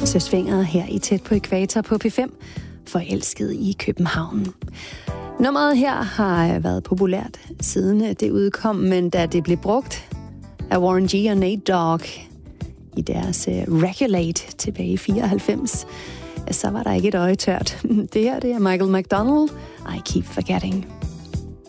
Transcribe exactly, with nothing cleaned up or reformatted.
Søsvinger her i Tæt på Ækvator på P fem, forelsket i København. Nummeret her har været populært siden det udkom, men da det blev brugt af Warren G og Nate Dogg i deres Regulate tilbage i fireoghalvfems, så var der ikke et øje tørt. Det her det er Michael McDonald, I Keep Forgetting.